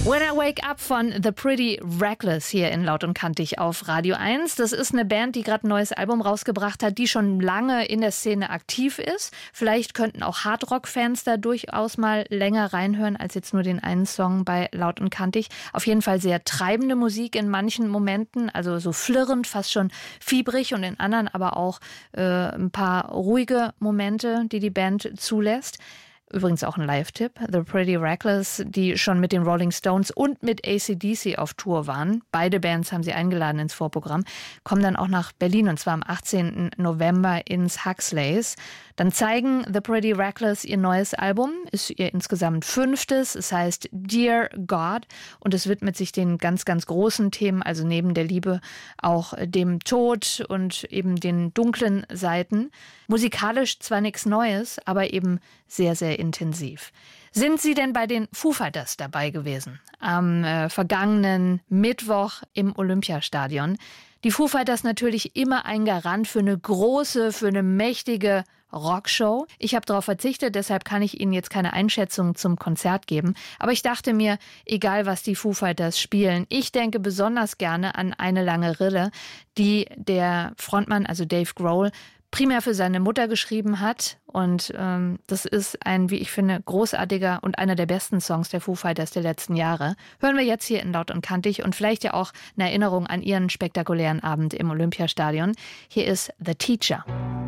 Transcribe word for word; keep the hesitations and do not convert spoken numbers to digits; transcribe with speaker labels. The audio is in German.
Speaker 1: When I Wake Up von The Pretty Reckless hier in Laut und Kantig auf Radio eins. Das ist eine Band, die gerade ein neues Album rausgebracht hat, die schon lange in der Szene aktiv ist. Vielleicht könnten auch Hardrock-Fans da durchaus mal länger reinhören als jetzt nur den einen Song bei Laut und Kantig. Auf jeden Fall sehr treibende Musik in manchen Momenten, also so flirrend, fast schon fiebrig, und in anderen aber auch äh, ein paar ruhige Momente, die die Band zulässt. Übrigens auch ein Live-Tipp. The Pretty Reckless, die schon mit den Rolling Stones und mit A C D C auf Tour waren. Beide Bands haben sie eingeladen ins Vorprogramm. Kommen dann auch nach Berlin, und zwar am achtzehnten November ins Huxleys. Dann zeigen The Pretty Reckless ihr neues Album. Ist ihr insgesamt fünftes. Es heißt Dear God. Und es widmet sich den ganz, ganz großen Themen, also neben der Liebe auch dem Tod und eben den dunklen Seiten. Musikalisch zwar nichts Neues, aber eben sehr, sehr intensiv. Sind Sie denn bei den Foo Fighters dabei gewesen? Am äh, vergangenen Mittwoch im Olympiastadion. Die Foo Fighters natürlich immer ein Garant für eine große, für eine mächtige Rockshow. Ich habe darauf verzichtet, deshalb kann ich Ihnen jetzt keine Einschätzung zum Konzert geben. Aber ich dachte mir, egal was die Foo Fighters spielen, ich denke besonders gerne an Eine lange Rille, die der Frontmann, also Dave Grohl, primär für seine Mutter geschrieben hat. Und ähm, das ist ein, wie ich finde, großartiger und einer der besten Songs der Foo Fighters der letzten Jahre. Hören wir jetzt hier in Laut und Kantig und vielleicht ja auch eine Erinnerung an ihren spektakulären Abend im Olympiastadion. Hier ist The Teacher.